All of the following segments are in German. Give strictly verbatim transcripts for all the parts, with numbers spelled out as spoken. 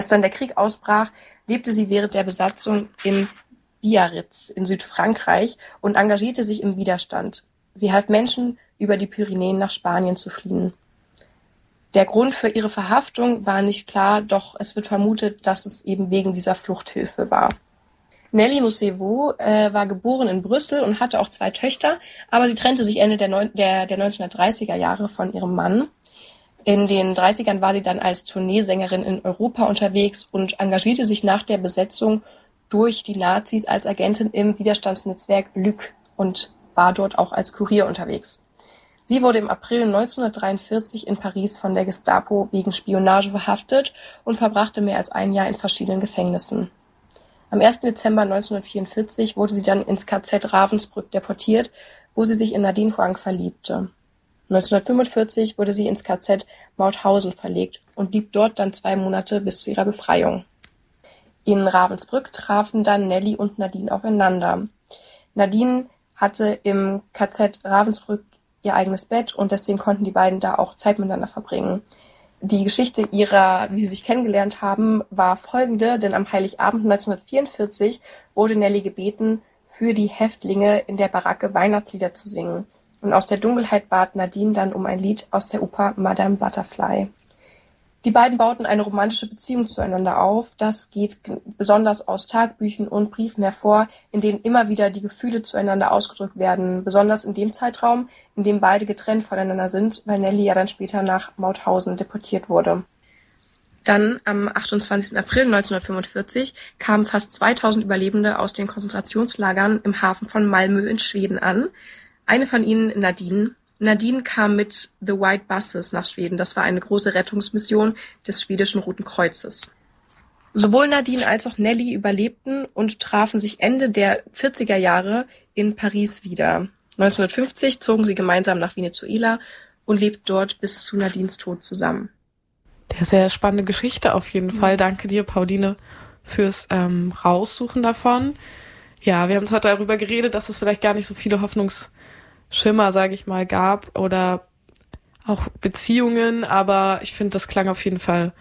Als dann der Krieg ausbrach, lebte sie während der Besatzung in Biarritz in Südfrankreich und engagierte sich im Widerstand. Sie half Menschen, über die Pyrenäen nach Spanien zu fliehen. Der Grund für ihre Verhaftung war nicht klar, doch es wird vermutet, dass es eben wegen dieser Fluchthilfe war. Nelly Mousseveau äh, war geboren in Brüssel und hatte auch zwei Töchter, aber sie trennte sich Ende der, Neun- der, der neunzehnhundertdreißiger Jahre von ihrem Mann. In den dreißigern war sie dann als Tourneesängerin in Europa unterwegs und engagierte sich nach der Besetzung durch die Nazis als Agentin im Widerstandsnetzwerk Luc und war dort auch als Kurier unterwegs. Sie wurde im April neunzehnhundertdreiundvierzig in Paris von der Gestapo wegen Spionage verhaftet und verbrachte mehr als ein Jahr in verschiedenen Gefängnissen. Am ersten Dezember neunzehnhundertvierundvierzig wurde sie dann ins K Z Ravensbrück deportiert, wo sie sich in Nadine Huang verliebte. neunzehnhundertfünfundvierzig wurde sie ins K Z Mauthausen verlegt und blieb dort dann zwei Monate bis zu ihrer Befreiung. In Ravensbrück trafen dann Nelly und Nadine aufeinander. Nadine hatte im K Z Ravensbrück ihr eigenes Bett und deswegen konnten die beiden da auch Zeit miteinander verbringen. Die Geschichte ihrer, wie sie sich kennengelernt haben, war folgende, denn am Heiligabend neunzehnhundertvierundvierzig wurde Nelly gebeten, für die Häftlinge in der Baracke Weihnachtslieder zu singen. Und aus der Dunkelheit bat Nadine dann um ein Lied aus der Oper Madame Butterfly. Die beiden bauten eine romantische Beziehung zueinander auf. Das geht g- besonders aus Tagebüchen und Briefen hervor, in denen immer wieder die Gefühle zueinander ausgedrückt werden. Besonders in dem Zeitraum, in dem beide getrennt voneinander sind, weil Nelly ja dann später nach Mauthausen deportiert wurde. Dann am achtundzwanzigsten April neunzehnhundertfünfundvierzig kamen fast zweitausend Überlebende aus den Konzentrationslagern im Hafen von Malmö in Schweden an. Eine von ihnen, Nadine. Nadine kam mit The White Buses nach Schweden. Das war eine große Rettungsmission des schwedischen Roten Kreuzes. Sowohl Nadine als auch Nelly überlebten und trafen sich Ende der vierziger Jahre in Paris wieder. neunzehnhundertfünfzig zogen sie gemeinsam nach Venezuela und lebten dort bis zu Nadines Tod zusammen. Der sehr spannende Geschichte auf jeden Fall. Danke dir, Pauline, fürs ähm, Raussuchen davon. Ja, wir haben heute darüber geredet, dass es vielleicht gar nicht so viele Hoffnungsschimmer, sage ich mal, gab oder auch Beziehungen, aber ich finde, das klang auf jeden Fall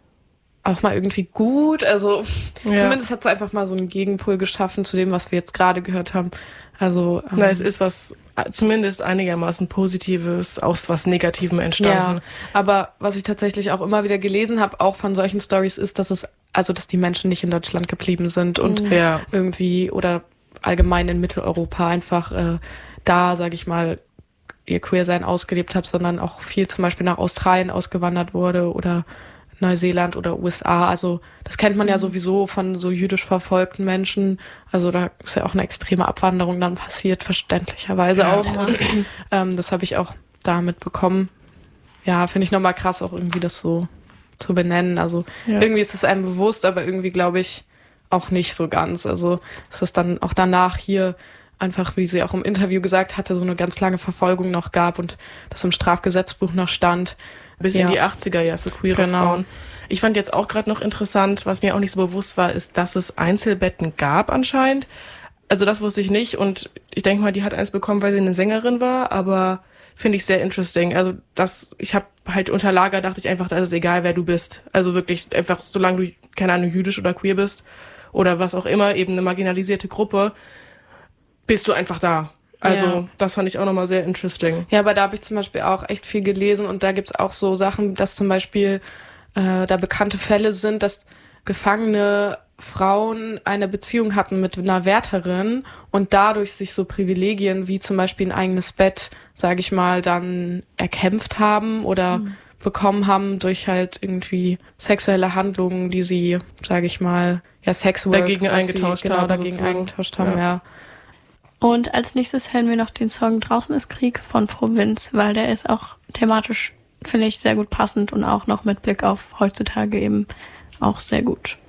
auch mal irgendwie gut. Also ja. Zumindest hat es einfach mal so einen Gegenpol geschaffen zu dem, was wir jetzt gerade gehört haben. Also ähm, Na, es ist was zumindest einigermaßen Positives aus was Negativem entstanden. Ja, aber was ich tatsächlich auch immer wieder gelesen habe, auch von solchen Stories, ist, dass es also dass die Menschen nicht in Deutschland geblieben sind und ja. irgendwie oder allgemein in Mitteleuropa einfach äh, da, sage ich mal, ihr Queersein ausgelebt habe, sondern auch viel zum Beispiel nach Australien ausgewandert wurde oder Neuseeland oder U S A. Also das kennt man ja sowieso von so jüdisch verfolgten Menschen. Also da ist ja auch eine extreme Abwanderung dann passiert, verständlicherweise ja, auch. Ja. Und, ähm, das habe ich auch da mitbekommen. Ja, finde ich nochmal krass, auch irgendwie das so zu benennen. Also ja. Irgendwie ist es einem bewusst, aber irgendwie glaube ich auch nicht so ganz. Also es ist dann auch danach hier einfach, wie sie auch im Interview gesagt hatte, so eine ganz lange Verfolgung noch gab und das im Strafgesetzbuch noch stand. Bis ja. in die achtziger ja für queere genau. Frauen. Ich fand jetzt auch gerade noch interessant, was mir auch nicht so bewusst war, ist, dass es Einzelbetten gab anscheinend. Also das wusste ich nicht und ich denke mal, die hat eins bekommen, weil sie eine Sängerin war, aber finde ich sehr interesting. Also das, ich habe halt unter Lager, dachte ich einfach, da ist es egal, wer du bist. Also wirklich einfach, solange du, keine Ahnung, jüdisch oder queer bist oder was auch immer, eben eine marginalisierte Gruppe, bist du einfach da. Also ja. Das fand ich auch nochmal sehr interesting. Ja, aber da habe ich zum Beispiel auch echt viel gelesen und da gibt's auch so Sachen, dass zum Beispiel äh, da bekannte Fälle sind, dass gefangene Frauen eine Beziehung hatten mit einer Wärterin und dadurch sich so Privilegien wie zum Beispiel ein eigenes Bett, sage ich mal, dann erkämpft haben oder mhm. bekommen haben durch halt irgendwie sexuelle Handlungen, die sie, sage ich mal, ja Sexwork dagegen eingetauscht sie, genau, haben. dagegen sozusagen. eingetauscht haben, ja. ja. Und als nächstes hören wir noch den Song Draußen ist Krieg von Provinz, weil der ist auch thematisch, finde ich, sehr gut passend und auch noch mit Blick auf heutzutage eben auch sehr gut.